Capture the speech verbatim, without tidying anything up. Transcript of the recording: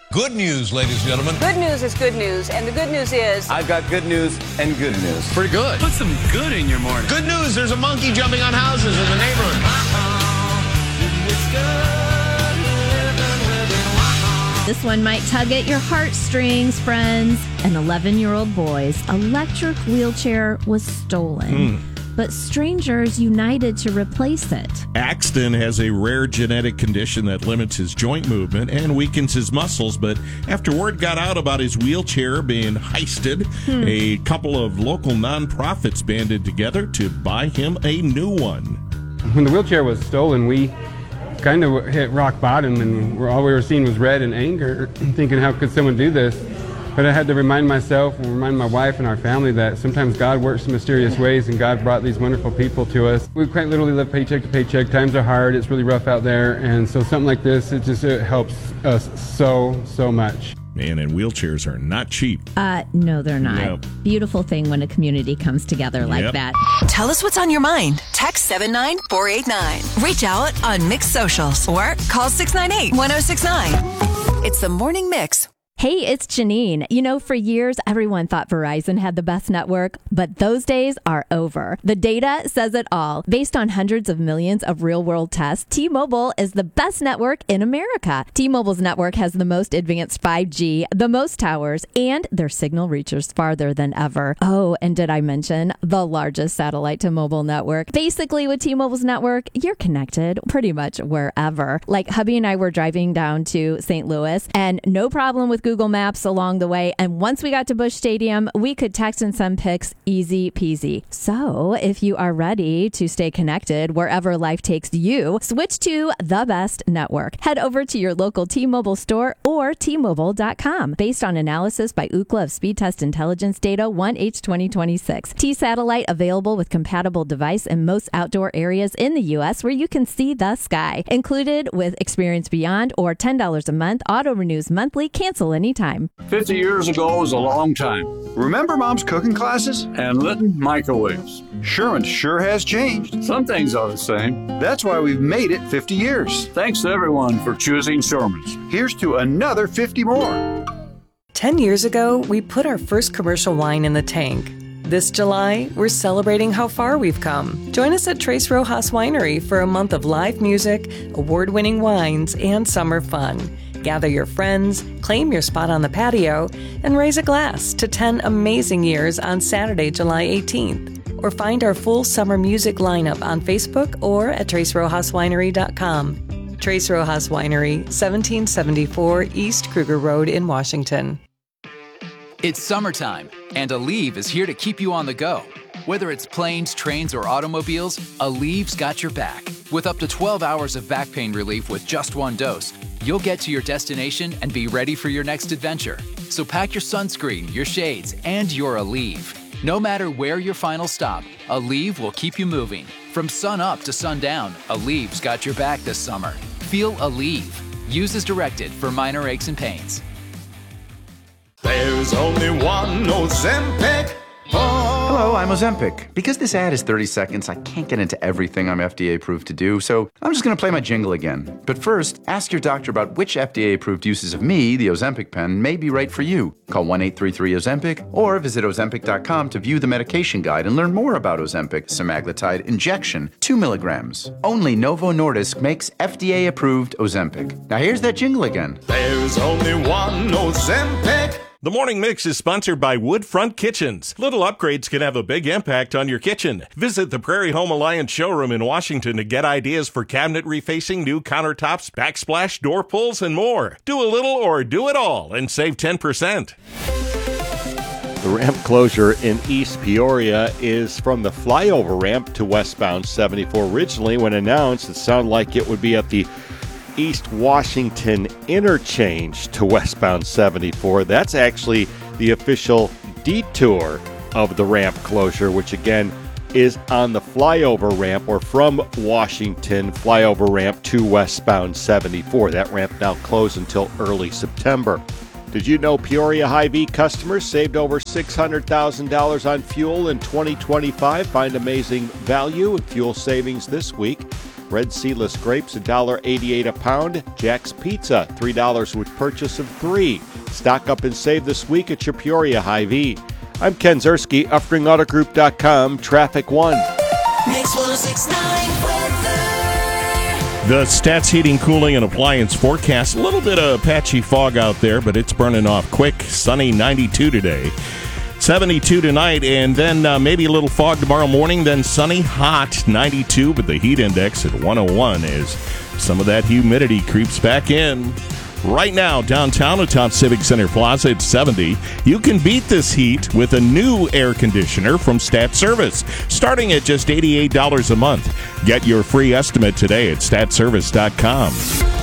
Good news, ladies and gentlemen. Good news is good news, and the good news is... I've got good news and good news. Pretty good. Put some good in your morning. Good news, there's a monkey jumping on houses in the neighborhood. This one might tug at your heartstrings, friends. An eleven-year-old boy's electric wheelchair was stolen. Mm. But strangers united to replace it. Axton has a rare genetic condition that limits his joint movement and weakens his muscles, but after word got out about his wheelchair being heisted, hmm. a couple of local nonprofits banded together to buy him a new one. When the wheelchair was stolen, we kind of hit rock bottom, and all we were seeing was red and anger, thinking, how could someone do this? But I had to remind myself and remind my wife and our family that sometimes God works in mysterious ways, and God brought these wonderful people to us. We quite literally live paycheck to paycheck. Times are hard. It's really rough out there. And so something like this, it just it helps us so, so much. Man, and wheelchairs are not cheap. Uh, no, they're not. Yep. Beautiful thing when a community comes together like yep. that. Tell us what's on your mind. Text seven nine four eight nine. Reach out on Mix Socials or call six nine eight, one oh six nine. It's the Morning Mix. Hey, it's Janine. You know, for years, everyone thought Verizon had the best network, but those days are over. The data says it all. Based on hundreds of millions of real-world tests, T-Mobile is the best network in America. T-Mobile's network has the most advanced five G, the most towers, and their signal reaches farther than ever. Oh, and did I mention the largest satellite-to-mobile network? Basically, with T-Mobile's network, you're connected pretty much wherever. Like, hubby and I were driving down to Saint Louis, and no problem with Google Maps along the way, and once we got to Busch Stadium, we could text and send pics easy peasy. So if you are ready to stay connected wherever life takes you, switch to the best network. Head over to your local T-Mobile store or T Mobile dot com. Based on analysis by Ookla of Speed Test Intelligence data one H twenty twenty-six. T-Satellite available with compatible device in most outdoor areas in the U S where you can see the sky. Included with Experience Beyond or ten dollars a month. Auto renews monthly. Cancel anytime. fifty years ago was a long time. Remember Mom's cooking classes? And Litton microwaves. Sherman sure has changed. Some things are the same. That's why we've made it fifty years. Thanks to everyone for choosing Sherman's. Here's to another fifty more. Ten years ago, we put our first commercial wine in the tank. This July, we're celebrating how far we've come. Join us at Tres Rojas Winery for a month of live music, award-winning wines, and summer fun. Gather your friends, claim your spot on the patio, and raise a glass to ten amazing years on Saturday, July eighteenth. Or find our full summer music lineup on Facebook or at Tres Rojas Winery dot com. Tres Rojas Winery, seventeen seventy-four East Kruger Road in Washington. It's summertime, and Aleve is here to keep you on the go. Whether it's planes, trains, or automobiles, Aleve's got your back. With up to twelve hours of back pain relief with just one dose, you'll get to your destination and be ready for your next adventure. So pack your sunscreen, your shades, and your Aleve. No matter where your final stop, Aleve will keep you moving. From sun up to sundown, Aleve's got your back this summer. Feel Aleve. Use as directed for minor aches and pains. There's only one Ozempic. Hello, I'm Ozempic. Because this ad is thirty seconds, I can't get into everything I'm F D A approved to do, so I'm just going to play my jingle again. But first, ask your doctor about which F D A approved uses of me, the Ozempic pen, may be right for you. Call one eight three three Ozempic or visit Ozempic dot com to view the medication guide and learn more about Ozempic semaglutide injection, two milligrams. Only Novo Nordisk makes F D A approved Ozempic. Now here's that jingle again. There's only one Ozempic. The Morning Mix is sponsored by Woodfront Kitchens. Little upgrades can have a big impact on your kitchen. Visit the Prairie Home Alliance showroom in Washington to get ideas for cabinet refacing, new countertops, backsplash, door pulls, and more. Do a little or do it all and save ten percent. The ramp closure in East Peoria is from the flyover ramp to westbound seventy-four. Originally, when announced, it sounded like it would be at the East Washington interchange to westbound seventy-four. That's actually the official detour of the ramp closure, which again is on the flyover ramp or from Washington flyover ramp to westbound seventy-four. That ramp now closed until early September. Did you know Peoria Hy-Vee customers saved over six hundred thousand dollars on fuel in twenty twenty-five? Find amazing value and fuel savings this week Red seedless grapes, one dollar and eighty-eight cents a pound. Jack's Pizza, three dollars with purchase of three. Stock up and save this week at your Peoria Hy-Vee. I'm Ken Zerski, Uffring Auto Group dot com, Traffic One. Mix one oh six point nine weather. The Stats Heating, Cooling, and Appliance forecast. A little bit of patchy fog out there, but it's burning off quick. Sunny, ninety-two today. seventy-two tonight, and then uh, maybe a little fog tomorrow morning, then sunny, hot, ninety-two, but the heat index at one oh one as some of that humidity creeps back in. Right now, downtown atop Civic Center Plaza, it's seventy. You can beat this heat with a new air conditioner from Stat Service, starting at just eighty-eight dollars a month. Get your free estimate today at stat service dot com.